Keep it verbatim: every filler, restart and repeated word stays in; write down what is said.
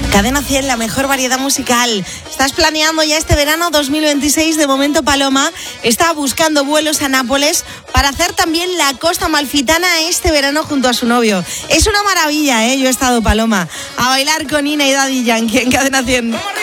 Cadena cien, la mejor variedad musical. ¿Estás planeando ya este verano dos mil veintiséis? De momento Paloma está buscando vuelos a Nápoles para hacer también la costa amalfitana este verano junto a su novio. Es una maravilla, ¿eh? Yo he estado, Paloma, a bailar con Ina y Daddy Yankee en Cadena cien.